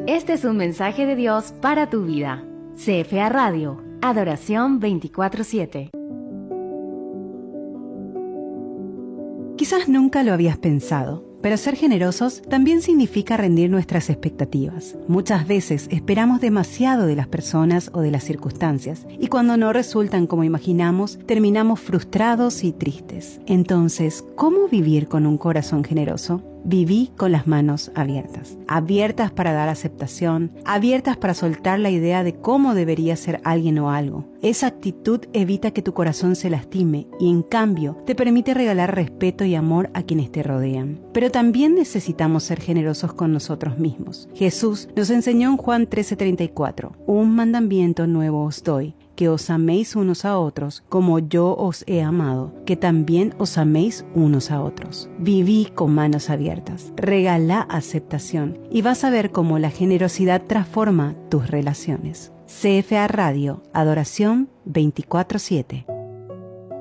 Este es un mensaje de Dios para tu vida. CFA Radio, Adoración 24/7. Quizás nunca lo habías pensado, pero ser generosos también significa rendir nuestras expectativas. Muchas veces esperamos demasiado de las personas o de las circunstancias, y cuando no resultan como imaginamos, terminamos frustrados y tristes. Entonces, ¿cómo vivir con un corazón generoso? Viví con las manos abiertas. Abiertas para dar aceptación, abiertas para soltar la idea de cómo debería ser alguien o algo. Esa actitud evita que tu corazón se lastime y, en cambio, te permite regalar respeto y amor a quienes te rodean. Pero también necesitamos ser generosos con nosotros mismos. Jesús nos enseñó en Juan 13:34, un mandamiento nuevo os doy, que os améis unos a otros como yo os he amado, que también os améis unos a otros. Viví con manos abiertas, regala aceptación y vas a ver cómo la generosidad transforma tus relaciones. CFA Radio, Adoración 24/7.